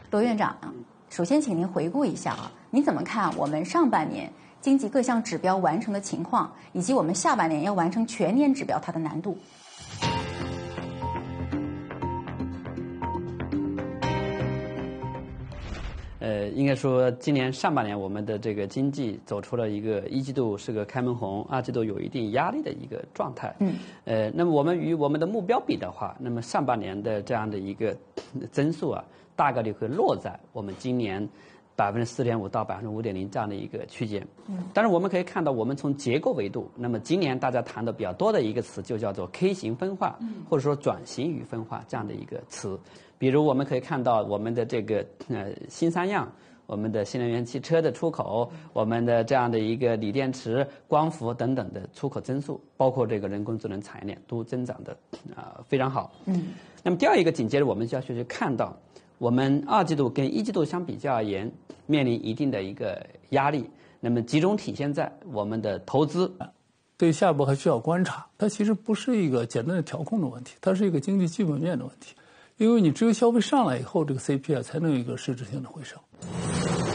罗院长，首先请您回顾一下您怎么看我们上半年经济各项指标完成的情况，以及我们下半年要完成全年指标它的难度？ 应该说今年上半年我们的这个经济走出了一个一季度是个开门红，二季度有一定压力的一个状态。那么我们与我们的目标比的话，那么上半年的这样的一个增速大概率会落在我们今年4.5%到5.0%这样的一个区间。但是我们可以看到，我们从结构维度，那么今年大家谈的比较多的一个词就叫做 K 型分化，或者说转型与分化这样的一个词。比如我们可以看到我们的这个新三样，我们的新能源汽车的出口，我们的这样的一个锂电池、光伏等等的出口增速，包括这个人工智能产业链都增长的非常好。那么第二一个紧接着我们就要去看到，我们二季度跟一季度相比较而言，面临一定的一个压力，那么集中体现在我们的投资。 对下一步还需要观察，它其实不是一个简单的调控的问题，它是一个经济基本面的问题。因为你只有消费上来以后，这个 CPI 才能有一个实质性的回升。